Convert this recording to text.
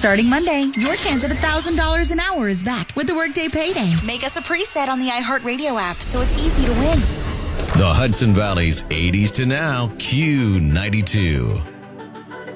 Starting Monday, your chance at $1,000 an hour is back with the Workday Payday. Make us a preset on the iHeartRadio app so it's easy to win. The Hudson Valley's 80s to now Q92.